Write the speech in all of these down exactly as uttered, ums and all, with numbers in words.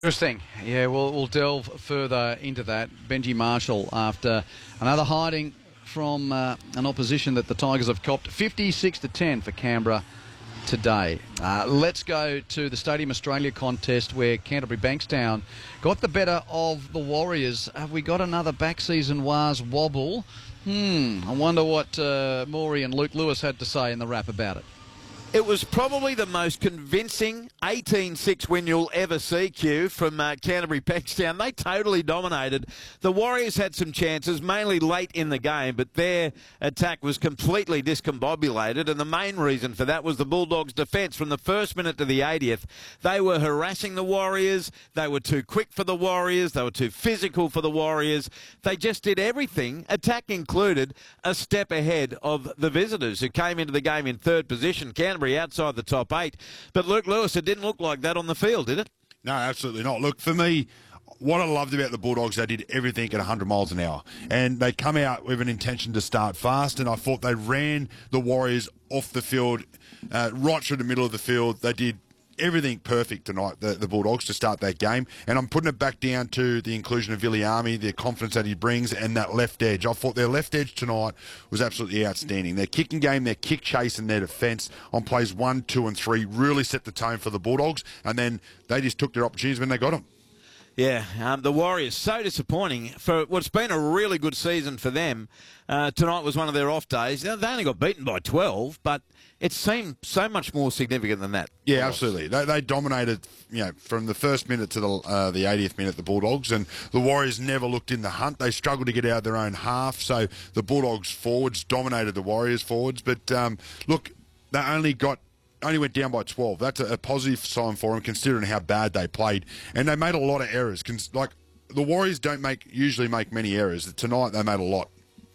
Interesting. Yeah, we'll, we'll delve further into that. Benji Marshall, after another hiding from uh, an opposition that the Tigers have copped, fifty-six to ten for Canberra today. Uh, let's go to the Stadium Australia contest where Canterbury Bankstown got the better of the Warriors. Have we got another back-season Wars wobble? Hmm, I wonder what uh, Maury and Luke Lewis had to say in the wrap about it. It was probably the most convincing eighteen six win you'll ever see, Q, from uh, Canterbury Bankstown. They totally dominated. The Warriors had some chances, mainly late in the game, but their attack was completely discombobulated, and the main reason for that was the Bulldogs' defence. From the first minute to the eightieth, they were harassing the Warriors. They were too quick for the Warriors. They were too physical for the Warriors. They just did everything, attack included, a step ahead of the visitors, who came into the game in third position. Canterbury outside the top eight. But Luke Lewis, it didn't look like that on the field, did it? No, absolutely not. Look, for me, what I loved about the Bulldogs, they did everything at one hundred miles an hour. And they come out with an intention to start fast, and I thought they ran the Warriors off the field, uh, right through the middle of the field. They did everything perfect tonight, the, the Bulldogs, to start that game. And I'm putting it back down to the inclusion of Viliami, the confidence that he brings, and that left edge. I thought their left edge tonight was absolutely outstanding. Their kicking game, their kick chase, and their defence on plays one, two, and three really set the tone for the Bulldogs. And then they just took their opportunities when they got them. Yeah, um, the Warriors, so disappointing. For what's been a really good season for them, uh, tonight was one of their off days. They only got beaten by twelve, but it seemed so much more significant than that. Yeah, absolutely. They, they dominated, you know, from the first minute to the uh, the eightieth minute, the Bulldogs, and the Warriors never looked in the hunt. They struggled to get out of their own half, so the Bulldogs forwards dominated the Warriors forwards. But, um, look, they only got... only went down by twelve. That's a, a positive sign for them, considering how bad they played. And they made a lot of errors. Like, the Warriors don't make usually make many errors. Tonight, they made a lot.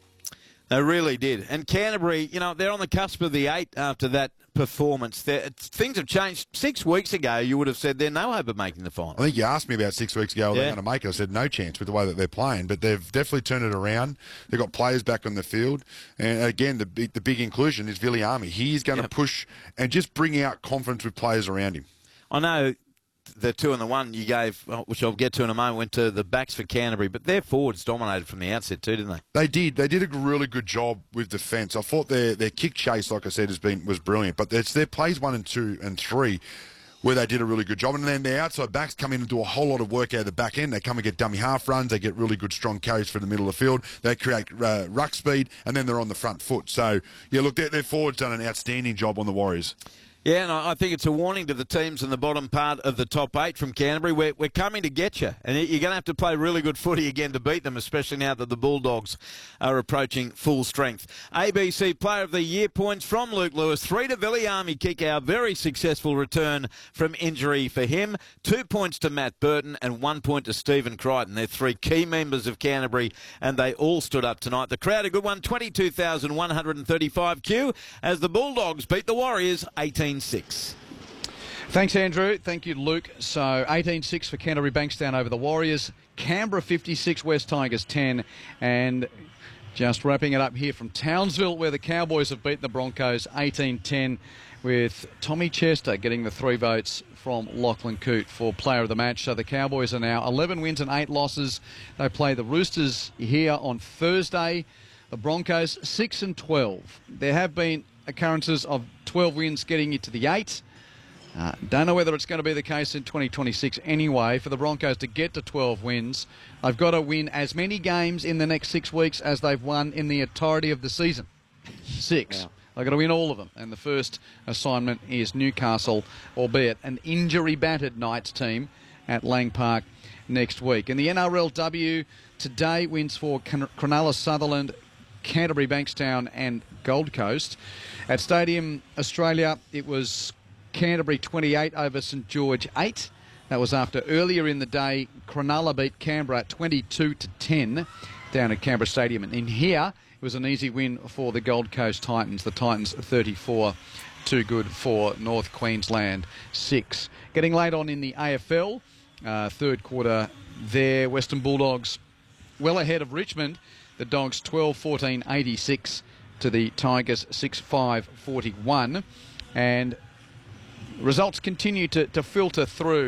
They really did. And Canterbury, you know, they're on the cusp of the eight after that performance. They're, things have changed. Six weeks ago, you would have said they're no hope of making the final. I think you asked me about six weeks ago, are yeah. they going to make it? I said no chance with the way that they're playing. But they've definitely turned it around. They've got players back on the field. And, again, the big, the big inclusion is Viliami. He's going yep. to push and just bring out confidence with players around him. I know the two and the one you gave, which I'll get to in a moment, went to the backs for Canterbury, but their forwards dominated from the outset too, didn't they? They did. They did a really good job with defence. I thought their their kick chase, like I said, has been was brilliant. But it's their plays one and two and three where they did a really good job. And then their outside backs come in and do a whole lot of work out of the back end. They come and get dummy half runs. They get really good strong carries for the middle of the field. They create uh, ruck speed, and then they're on the front foot. So, yeah, look, their, their forwards done an outstanding job on the Warriors. Yeah, and I think it's a warning to the teams in the bottom part of the top eight from Canterbury. We're, we're coming to get you, and you're going to have to play really good footy again to beat them, especially now that the Bulldogs are approaching full strength. A B C Player of the Year points from Luke Lewis. Three to Viliami Kikau. Very successful return from injury for him. Two points to Matt Burton and one point to Stephen Crichton. They're three key members of Canterbury, and they all stood up tonight. The crowd, a good one, twenty-two thousand one hundred thirty-five Q, as the Bulldogs beat the Warriors eighteen six. Thanks, Andrew. Thank you, Luke. So eighteen six for Canterbury Bankstown over the Warriors. Canberra fifty-six, West Tigers ten. And just wrapping it up here from Townsville, where the Cowboys have beaten the Broncos eighteen ten, with Tommy Chester getting the three votes from Lachlan Coote for player of the match. So the Cowboys are now eleven wins and eight losses. They play the Roosters here on Thursday. The Broncos six and twelve. There have been occurrences of twelve wins getting you to the eight. Uh, don't know whether it's going to be the case in twenty twenty-six anyway. For the Broncos to get to twelve wins, they've got to win as many games in the next six weeks as they've won in the entirety of the season. Six. Yeah. They've got to win all of them. And the first assignment is Newcastle, albeit an injury-battered Knights team at Lang Park next week. In the N R L W, today wins for Cronulla Sutherland, Canterbury Bankstown and Gold Coast. At Stadium Australia, it was Canterbury twenty-eight over St George eight. That was after earlier in the day, Cronulla beat Canberra twenty-two to ten down at Canberra Stadium. And in here, it was an easy win for the Gold Coast Titans. The Titans thirty-four, too good for North Queensland six. Getting late on in the A F L, uh, third quarter there, Western Bulldogs well ahead of Richmond. The Dogs twelve fourteen eighty-six to the Tigers six five forty-one. And results continue to, to filter through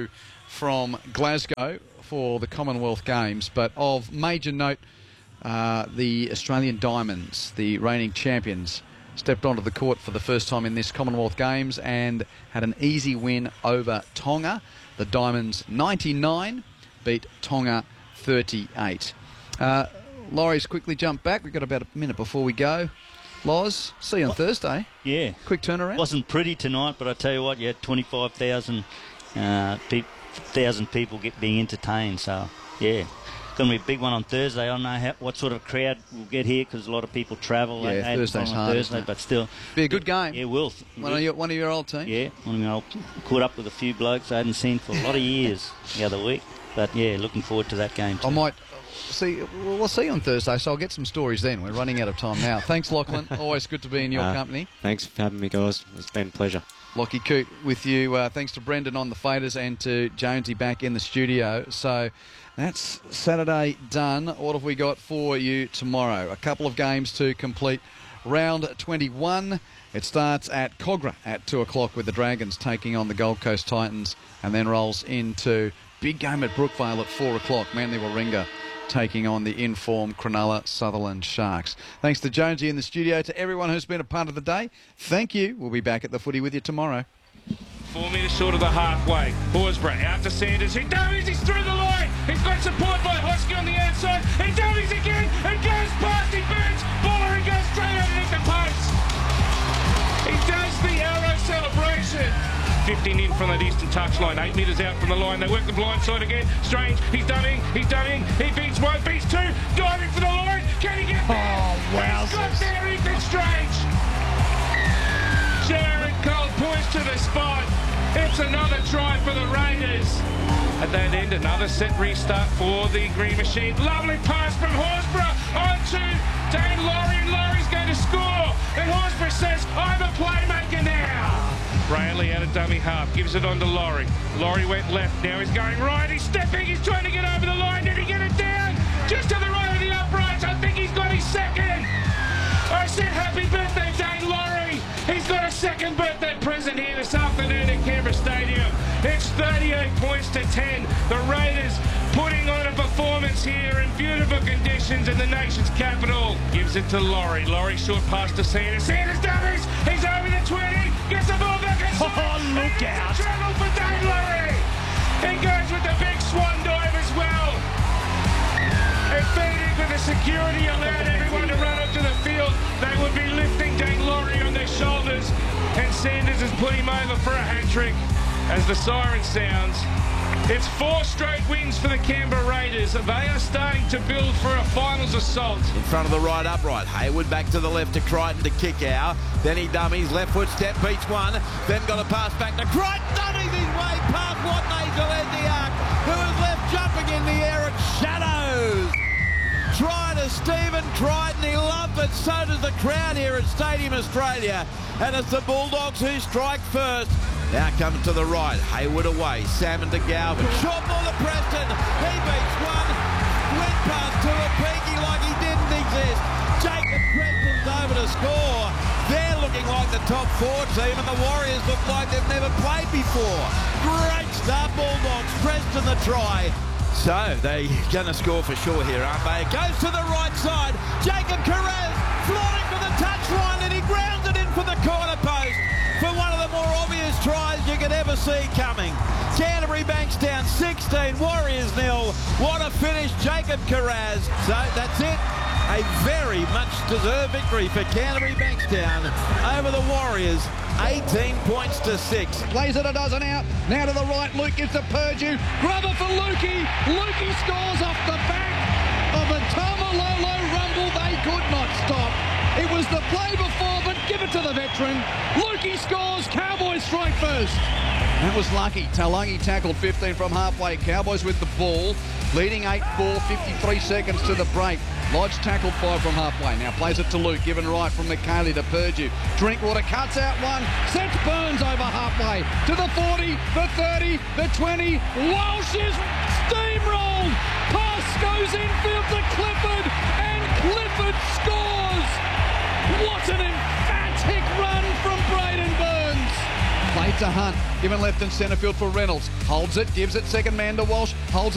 from Glasgow for the Commonwealth Games. But of major note, uh, the Australian Diamonds, the reigning champions, stepped onto the court for the first time in this Commonwealth Games and had an easy win over Tonga. The Diamonds ninety-nine beat Tonga thirty-eight. Uh, Laurie's quickly jumped back. We've got about a minute before we go. Loz, see you on Thursday. Yeah. Quick turnaround. Wasn't pretty tonight, but I tell you what, you had twenty-five thousand uh, pe- thousand people get being entertained. So, yeah. Going to be a big one on Thursday. I don't know how, what sort of crowd we'll get here because a lot of people travel. Yeah, eight, eight Thursday's on hard, Thursday, isn't it? but still. Be a good game. Yeah, will. One of your, one of your old team. Yeah, one of my old, caught up with a few blokes I hadn't seen for a lot of years the other week. But, yeah, looking forward to that game too. I might see. We'll see you on Thursday, so I'll get some stories then. We're running out of time now. Thanks, Lachlan. Always good to be in your uh, company. Thanks for having me, guys. It's been a pleasure. Lockie Coote with you. Uh, thanks to Brendan on the faders and to Jonesy back in the studio. So that's Saturday done. What have we got for you tomorrow? A couple of games to complete round twenty-one. It starts at Cogra at two o'clock with the Dragons taking on the Gold Coast Titans, and then rolls into big game at Brookvale at four o'clock. Manly Warringah taking on the informed Cronulla Sutherland Sharks. Thanks to Jonesy in the studio. To everyone who's been a part of the day, thank you. We'll be back at the footy with you tomorrow. Four metres short of the halfway. Horsburgh out to Sanders. He dummies. He's through the line. He's got support by Hosky on the outside. He dummies again and goes past. He burns. Baller and goes straight underneath the post. He does the arrow celebration. fifteen in from that eastern touchline. Eight metres out from the line. They work the blind side again. Strange. He's dunning. He's dunning. He beats one. Beats two. Diving for the line. Can he get there? Oh, wow. He's got there. Ethan Strange. Jared Cole poised to the spot. It's another try for the Raiders. At that end, another set restart for the Green Machine. Lovely pass from Horsburgh on to Dane Laurie, and Laurie's going to score. And Horsburgh says, I'm a playmaker now. Brayley out of dummy half, gives it on to Laurie. Laurie went left, now he's going right. He's stepping, he's trying to get over the line. Did he get it down? Just to the right of the uprights. I think he's got his second. I said happy birthday, Dane Laurie. He's got a second birthday present here this afternoon at Canberra Stadium. It's thirty-eight points to ten. The Raiders putting on a performance here in beautiful conditions in the nation's capital. Gives it to Laurie. Laurie short pass to Sanders. Sanders dummies. He's over the twenty. Gets the ball back inside. Oh, look out. Trouble for Dane Laurie. He goes with the big swan dive as well. And feeding with the security allowed everyone to run onto the field. They would be lifting Dane Laurie on their shoulders, and Sanders has put him over for a hat-trick as the siren sounds. It's four straight wins for the Canberra Raiders. They are starting to build for a finals assault. In front of the right upright. Hayward back to the left to Crichton to kick out. Then he dummies. Left foot step beats one. Then got a pass back to Crichton. Dummies his way past Watney Gillespie, who is left jumping in the air at shadows. Try to Stephen Crichton. He loved it. So does the crowd here at Stadium Australia. And it's the Bulldogs who strike first. Now coming to the right. Hayward away. Salmon to Galvin. Short ball to Preston. He beats one. Went past Tuapiki like he didn't exist. Jacob Preston's over to score. They're looking like the top four team, and the Warriors look like they've never played before. Great start, Bulldogs. Preston the try. So they're going to score for sure here, aren't they? It goes to the right side. Jacob Carrez flying for the touchline, and he grounds it in for the corner post for one of the more obvious tries you could ever see coming. Canterbury Bankstown sixteen, Warriors nil. What a finish, Jacob Carraz. So that's it. A very much deserved victory for Canterbury Bankstown over the Warriors. eighteen points to six. Plays it a dozen out. Now to the right. Luke gives to Purdue. Grubber for Lukey. Lukey scores off the back of a Tamalolo rumble. They could not stop. It was the play before, but give it to the veteran. Lukey scores. Cowboys strike first. That was lucky. Talangi tackled fifteen from halfway. Cowboys with the ball. Leading eight four, fifty-three seconds to the break. Lodge tackled five from halfway. Now plays it to Luke. Given right from McKaylee to Purdue. Drinkwater cuts out one. Sets Burns over halfway. To the forty, the thirty, the twenty. Walsh is steamrolled. Pass goes infield to Clifford. And Clifford scores. What an emphatic run from Braden Burns. Played to Hunt. Given left and centre field for Reynolds. Holds it, gives it second man to Walsh. Holds it.